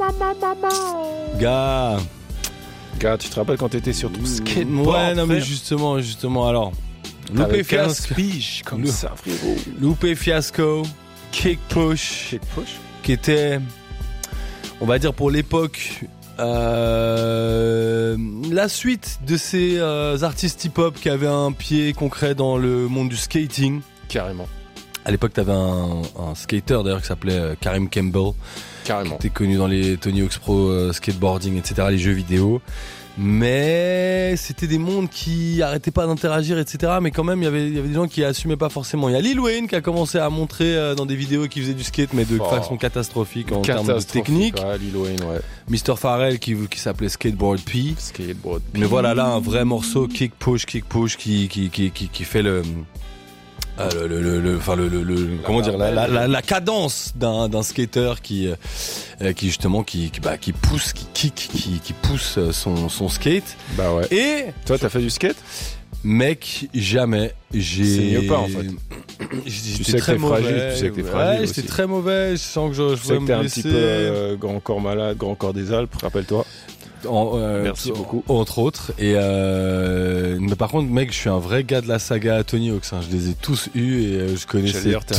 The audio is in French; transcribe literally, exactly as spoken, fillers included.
Gars. Gars, tu te rappelles quand t'étais sur tout skateboard? Ouais, non, mais frère justement, justement, alors. Loupé Loupé quinze Fiasco. piges comme Lou- ça, frérot. Loupé Fiasco. Kick Push. Kick push. Qui était, on va dire pour l'époque, euh, la suite de ces euh, artistes hip-hop qui avaient un pied concret dans le monde du skating. Carrément. À l'époque, t'avais un, un skater d'ailleurs qui s'appelait euh, Karim Campbell. Carrément. Qui était connu dans les Tony Hawk's Pro euh, skateboarding, et cetera, les jeux vidéo. Mais c'était des mondes qui arrêtaient pas d'interagir, et cetera. Mais quand même, il y avait, il y avait des gens qui assumaient pas forcément. Il y a Lil Wayne qui a commencé à montrer euh, dans des vidéos qui faisait du skate, mais de Oh. façon catastrophique en termes de Catastrophique. technique. Ouais, Lil Wayne, ouais. mister Pharrell qui, qui s'appelait Skateboard P. Skateboard. Mais voilà là un vrai morceau kick push kick push qui qui qui qui, qui fait le euh, le le le, le, enfin le, le, le comment dire la, la, la, la cadence d'un d'un skater qui euh, qui justement qui qui, bah, qui pousse qui kick qui qui pousse son son skate. Bah ouais. Et toi t'as fait du skate? Mec, jamais. J'ai. C'est mieux pas en fait. J'étais tu sais très que t'es mauvais. fragile, tu sais que t'es fragile. Ouais, j'étais aussi. très mauvais. Je sens que je, je Tu sais vais que me t'es un blesser. petit peu euh, grand corps malade, grand corps des Alpes, rappelle-toi. En, euh, Merci beaucoup. Entre autres. Et euh, mais par contre, mec, je suis un vrai gars de la saga Tony Hawk's. Hein. Je les ai tous eus et euh, je connaissais J'allais dire, t'es